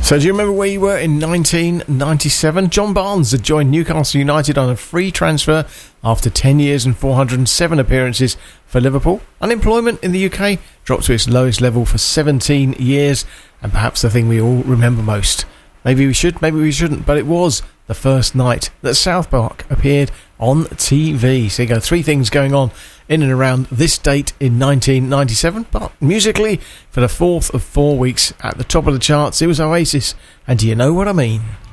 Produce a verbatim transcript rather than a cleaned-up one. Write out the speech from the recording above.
So do you remember where you were in nineteen ninety-seven? John Barnes had joined Newcastle United on a free transfer after ten years and four hundred seven appearances for Liverpool. Unemployment in the U K dropped to its lowest level for seventeen years, and perhaps the thing we all remember most. Maybe we should, maybe we shouldn't, but it was the first night that South Park appeared on T V. So you go, three things going on in and around this date in nineteen ninety-seven, but musically, for the fourth of four weeks at the top of the charts, it was Oasis, and do you know what I mean?